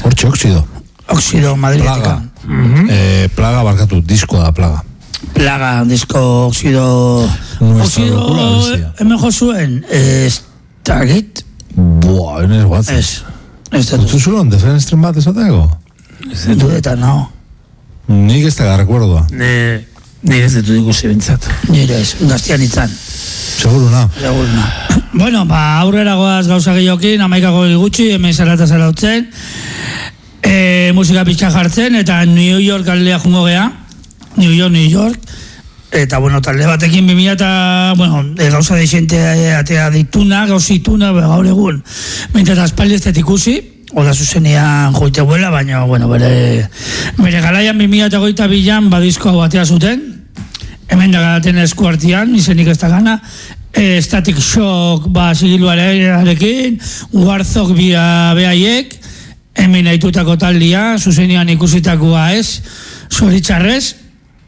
Hortxe, Oxido. Oxido, Madridetika. Plaga barkatu, diskoa da Plaga. Plaga, disko, Oxido... Oxido, hemen jo zuen, Stargate. Buah, ez guatzen. Ez dut. Utsu zulon, defenestren bat esateko? Ez dut eta, no. Nik ez da recuerdoa. Nik ez dut ikusi bintzat. Nire ez, gaztian itzan. Seguruna. Bueno, aurrera goaz gauza gehiokin, 11 gutxi, hemen zarata zarautzen. Musika pixka jartzen, eta New York aldea jungo gea. New York. Eta, bueno, talde batekin 2000 eta, bueno, gauza deixente atea dituna, gauzituna, gaur egun. Mentet aspaldi ez dut ikusi, oda zuzenean joite buela, baina, bueno, bere garaian 2022an badizko hau atea zuten. Hemen da garaten eskuartian, izenik ez da gana. Static Shock zigiluarekin, Warzog behaiek, hemen haitutako taldia, zuzenean ikusitakoa ez, zoritxarrez,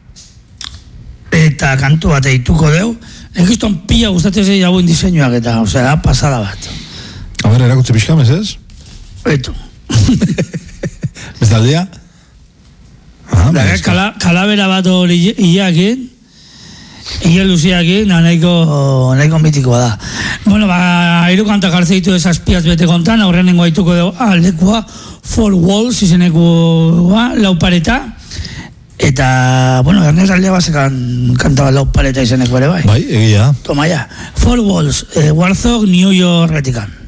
eta kantu bat eituko deu. Ekiston pila gustatzen zei dagoen diseinuak eta, osea, pasada bat. A ver, erakutze pixkamez, ez? Eto. Ez taldia? Kalabera bat hori iakin, Ia luziakin, nahiko mitikoa da. Bueno, hiru kantak hartzeitu esazpiaz bete kontan, aurrenengo haituko dugu aldekua, Four Walls izenekua, laupareta, eta, bueno, Ernest aldea bazekan kantaba laupareta izeneko ere bai. Bai, egia. Toma ya, Four Walls, Warzog, New York, etikan.